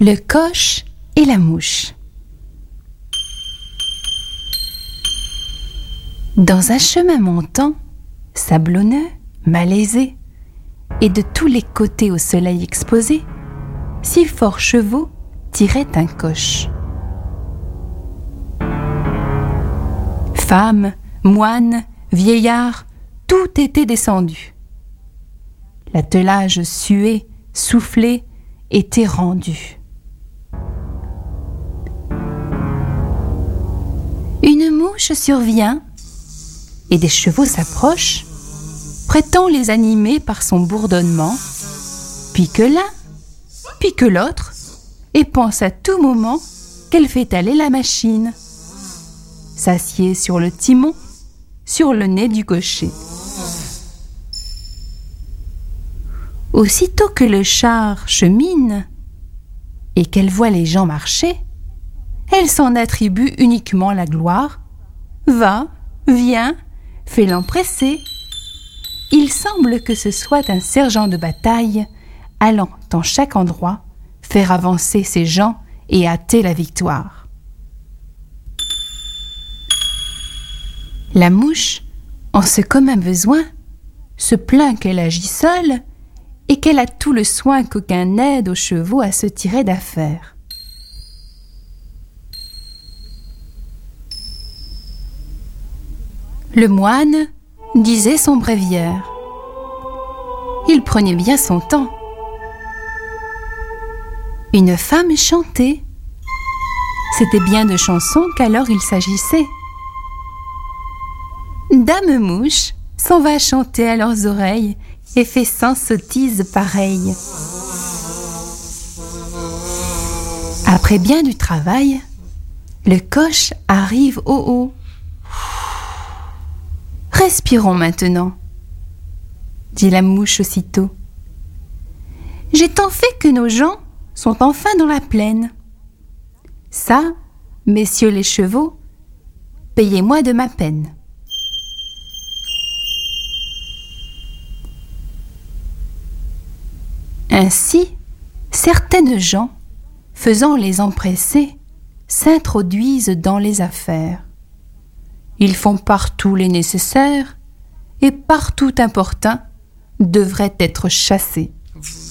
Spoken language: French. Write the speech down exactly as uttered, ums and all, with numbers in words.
Le coche et la mouche. Dans un chemin montant, sablonneux, malaisé, et de tous les côtés au soleil exposé, six forts chevaux tiraient un coche. Femmes, moines, vieillards, tout était descendu. L'attelage sué, soufflé, était rendu. Une mouche survient et des chevaux s'approchent, prétend les animer par son bourdonnement, puis que l'un, puis que l'autre, et pense à tout moment qu'elle fait aller la machine. S'assied sur le timon, sur le nez du cocher. Aussitôt que le char chemine et qu'elle voit les gens marcher, elle s'en attribue uniquement la gloire, va, vient, fait l'empresser. Il semble que ce soit un sergent de bataille allant en chaque endroit faire avancer ses gens et hâter la victoire. La mouche, en ce commun besoin, se plaint qu'elle agit seule et qu'elle a tout le soin qu'aucun aide aux chevaux à se tirer d'affaire. Le moine disait son bréviaire. Il prenait bien son temps. Une femme chantait. C'était bien de chansons qu'alors il s'agissait. Dame Mouche s'en va chanter à leurs oreilles et fait cent sottises pareilles. Après bien du travail, le coche arrive au haut. Respirons maintenant, dit la mouche aussitôt. J'ai tant fait que nos gens sont enfin dans la plaine. Ça, messieurs les chevaux, payez-moi de ma peine. Ainsi, certaines gens, faisant les empresser, s'introduisent dans les affaires. Ils font partout les nécessaires et partout importuns devraient être chassés.